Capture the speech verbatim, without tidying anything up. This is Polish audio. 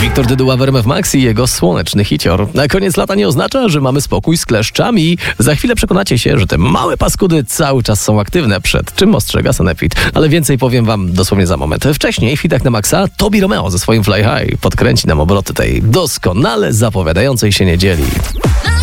Wiktor Dyduła w R M F Max i jego słoneczny hicior. Na koniec lata nie oznacza, że mamy spokój z kleszczami. Za chwilę przekonacie się, że te małe paskudy cały czas są aktywne, przed czym ostrzega Sanepid. Ale więcej powiem wam dosłownie za moment. Wcześniej w hitach na maksa Tobi Romeo ze swoim Fly High podkręci nam obroty tej doskonale zapowiadającej się niedzieli.